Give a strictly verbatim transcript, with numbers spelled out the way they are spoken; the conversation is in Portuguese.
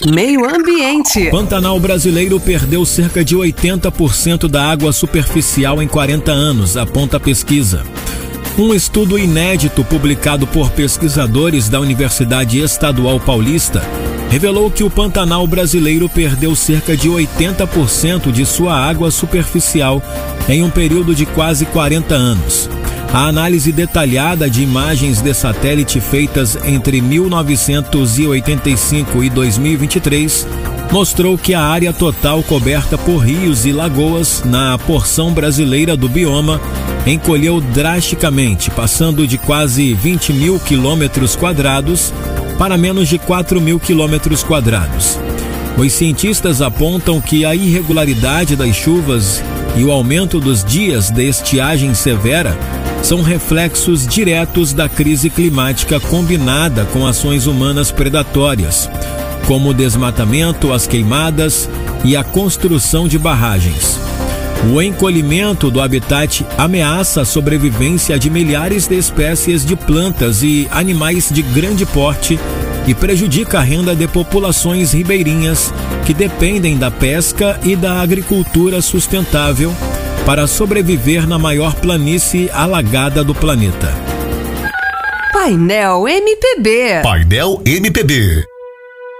Meio Ambiente. Pantanal brasileiro perdeu cerca de oitenta por cento da água superficial em quarenta anos, aponta a pesquisa. Um estudo inédito publicado por pesquisadores da Universidade Estadual Paulista revelou que o Pantanal brasileiro perdeu cerca de oitenta por cento de sua água superficial em um período de quase quarenta anos. A análise detalhada de imagens de satélite feitas entre mil novecentos e oitenta e cinco e dois mil e vinte e três mostrou que a área total coberta por rios e lagoas na porção brasileira do bioma encolheu drasticamente, passando de quase vinte mil quilômetros quadrados para menos de quatro mil quilômetros quadrados. Os cientistas apontam que a irregularidade das chuvas e o aumento dos dias de estiagem severa são reflexos diretos da crise climática combinada com ações humanas predatórias, como o desmatamento, as queimadas e a construção de barragens. O encolhimento do habitat ameaça a sobrevivência de milhares de espécies de plantas e animais de grande porte e prejudica a renda de populações ribeirinhas que dependem da pesca e da agricultura sustentável para sobreviver na maior planície alagada do planeta. Painel M P B. Painel M P B.